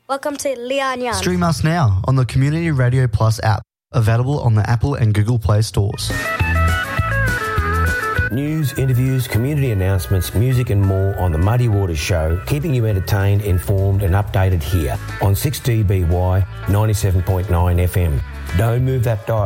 Welcome to Lian Yan. Stream us now on the Community Radio Plus app, available on the Apple and Google Play stores. News, interviews, community announcements, music and more on The Muddy Waters Show, keeping you entertained, informed and updated here on 6DBY 97.9 FM. Don't move that dial.